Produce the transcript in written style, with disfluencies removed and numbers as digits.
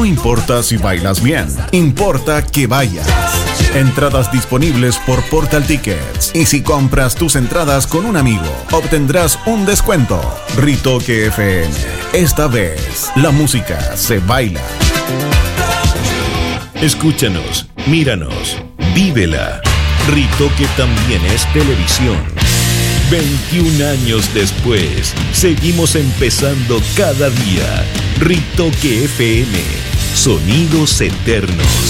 No importa si bailas bien, importa que vayas. Entradas disponibles por Portal Tickets. Y si compras tus entradas con un amigo, obtendrás un descuento. Ritoque FM. Esta vez, la música se baila. Escúchanos, míranos, vívela. Ritoque también es televisión. 21 años después, seguimos empezando cada día. Ritoque FM. Sonidos eternos.